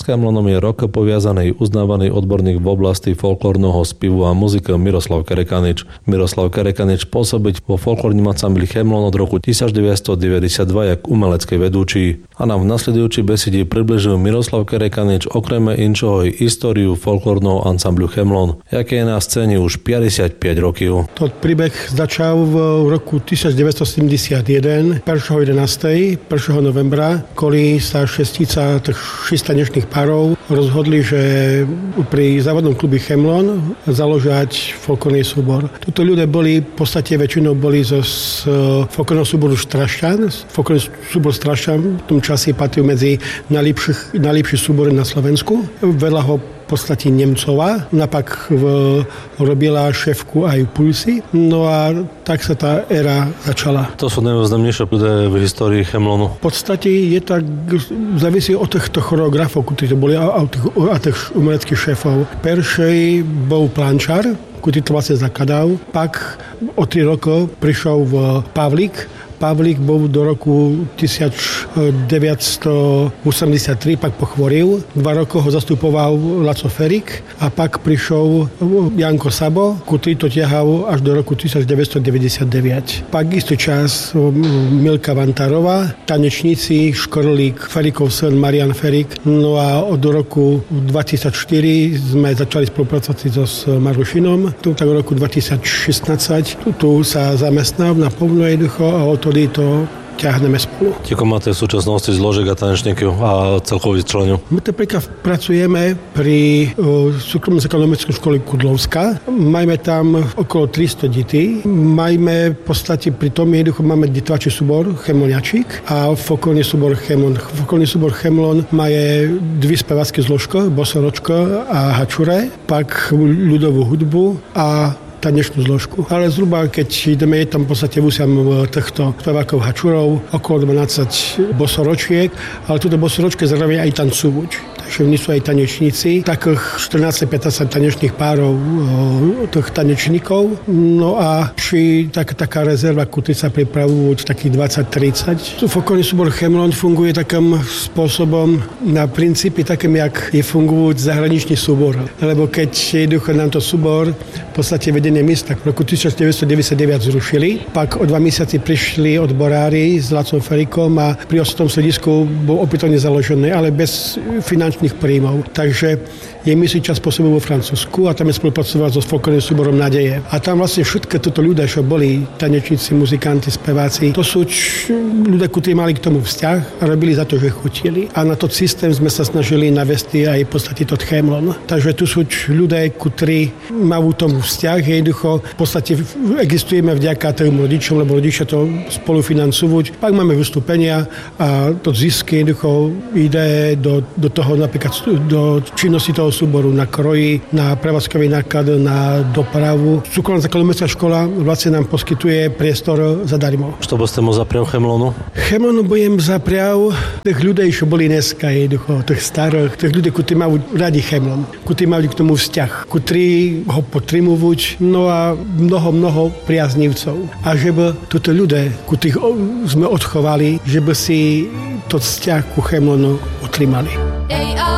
S Chemlonom je rok poviazaný uznávaný odborník v oblasti folklórneho spevu a muziky Miroslav Kerekanič. Miroslav Kerekanič pôsobiť vo folklórnym ansambli Chemlon od roku 1992 jak umelecký vedúči. A nám v nasledujúcej besede približil Miroslav Kerekanič okrem inčoho i históriu folklórneho ansamblu Chemlon, jaké je na scéne už 55 rokov. To príbeh začal v roku 1971, 1. novembra, koli sa šestica dnešných párov rozhodli, že pri závodnom klubi Chemlon založať folklórny súbor. Tuto ľudia boli, v podstate väčšinou boli z folklórneho súboru Strašťan. Folklórny súbor Strašťan v tom čase patril medzi najlepšie súbory na Slovensku. Vedľa ho v podstate Nemcová, napak robila šéfku aj Pulsy, no a tak sa tá éra začala. To sú najvýznamnejšie ľudia v histórii Chemlonu. V podstate je tak, závisí od týchto choreografov, ktorí to boli, a tých umeleckých šéfov. Prvý bol Plančar, ktorý to vlastne zakladal, pak o 3 rokov prišiel v Pavlík. Pavlík bol do roku 1983, pak pochvoril. 2 roky ho zastupoval Laco Ferik a pak prišiel Janko Sabo, ktorý to ťahal až do roku 1999. Pak istý čas Milka Vantarová, tanečníci, Škorlík, Ferikov syn Marian Ferik. No a od roku 2004 sme začali spolupracovať so Marušinom. Tu tak v roku 2016 tu sa zamestnal na plno jednoducho a odtedy to ťahneme spolu. Ako máte v súčasnosti zložek a tanečníkov a celkových členov? My napríklad pracujeme pri súkromnej ekonomickej škole Kudlovská. Máme tam okolo 300 detí. Máme v podstate pri tom jednoducho máme detovací súbor Chemloniačík a folklórny súbor Chemlon. Folklórny súbor Chemlon má 2 spevácké zložky, Bosoročko a Hačure, pak ľudovú hudbu a tanečnú zložku. Ale zhruba, keď ideme, je tam v podstate vúsiam týchto spevákov Hačurov, okolo 12 bosoročiek, ale túto bosoročky zároveň aj tancúvať. Takže oni sú aj tanečníci. Takých 14-15 tanečných párov tých tanečníkov. No a či taká rezerva, ktorý sa pripravujú takých 20-30. Folklórny súbor Chemlon funguje takým spôsobom na princípy takým, jak je fungujú zahraničný súbor. Lebo keď jednoducho nám to súbor v podstate vedenie miesta v roku 1999 zrušili, pak o 2 mesiace prišli odborári s Lacom Ferikom a pri ostom sledisku bol opätovne založený, ale bez finančných príjmov. Takže je si čas pôsobil vo Francúzsku a tam je spolupracoval so folklórnym súborom Nadeje. A tam vlastne všetko toto ľudia, čo boli tanečníci, muzikanti, speváci, to sú ľudia, ktorí mali k tomu vzťah a robili za to, že chutili. A na to systém sme sa snažili navesti aj v podstate to Chemlon. Takže tu sú ľudia, ktorí majú tomu vzťah, jednoducho v podstate existujeme vďaka tým rodičom, lebo rodičia to spolufinancujú. Pak máme vystúpenia a to zisky jednoducho ide do toho napríklad do činnosti toho súboru na kroji, na prevádzkový náklad, na dopravu. Súkromná základná škola vlastne nám poskytuje priestor zadarmo. Čo by ste mu zaprial Chemlonu? Chemlonu budem zaprial tých ľudí, čo boli dneska jednoducho, tých starých, tých ľudí, ktorí majú radi Chemlon, ktorí majú k tomu vzťah, ktorí ho potrimujú, no a mnoho priaznivcov. A že by toto ľudia, ktorých sme odchovali, že by si to vzťah ku Chemlonu utrimali.